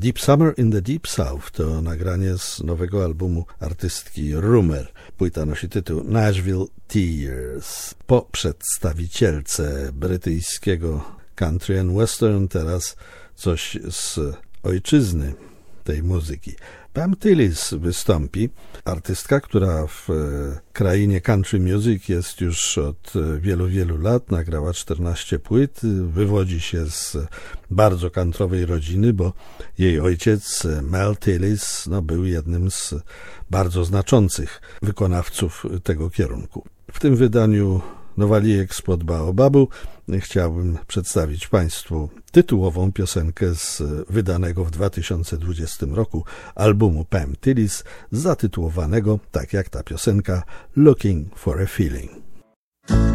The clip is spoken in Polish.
Deep Summer in the Deep South to nagranie z nowego albumu artystki Rumer. Płyta nosi tytuł Nashville Tears. Po przedstawicielce brytyjskiego country and western teraz coś z ojczyzny tej muzyki. Pam Tillis wystąpi, artystka, która w krainie country music jest już od wielu, wielu lat, nagrała 14 płyt, wywodzi się z bardzo countrywej rodziny, bo jej ojciec Mel Tillis był jednym z bardzo znaczących wykonawców tego kierunku. W tym wydaniu Nowalijek spod Baobabu chciałbym przedstawić Państwu tytułową piosenkę z wydanego w 2020 roku albumu Pam Tillis, zatytułowanego, tak jak ta piosenka, Looking for a Feeling.